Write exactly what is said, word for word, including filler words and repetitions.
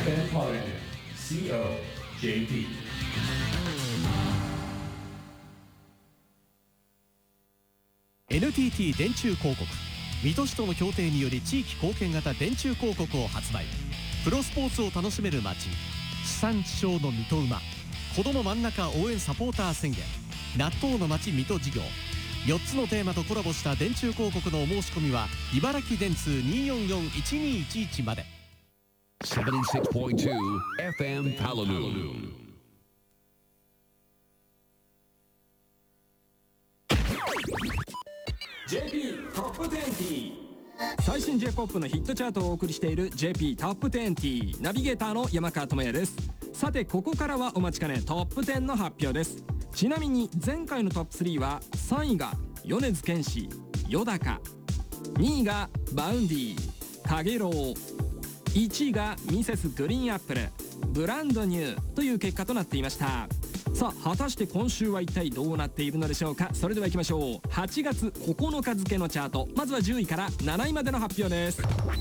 エフエム Positive シーオージェーピー。 エヌティーティー 電柱広告、水戸市との協定により地域貢献型電柱広告を発売。プロスポーツを楽しめる街、地産地消の水戸馬、子ども真ん中応援サポーター宣言、納豆の街水戸事業、よっつのテーマとコラボした電柱広告のお申し込みは茨城電通 にーよんよんいちにーいちいち まで。 セブンティーシックスポイントツー エフエム Palaloo。 ジェーピー トップにじゅう。最新 J-ポップ のヒットチャートをお送りしている ジェーピー トップにじゅう。ナビゲーターの山川智也です。さてここからはお待ちかねトップじゅうの発表です。ちなみに前回のトップスリーはさんいが米津玄師よだか、にいがバウンディかげろう、いちいがミセスグリーンアップルブランドニューという結果となっていました。さあ果たして今週は一体どうなっているのでしょうか。それではいきましょう。はちがつここのか付のチャート、まずはじゅういからなないまでの発表です。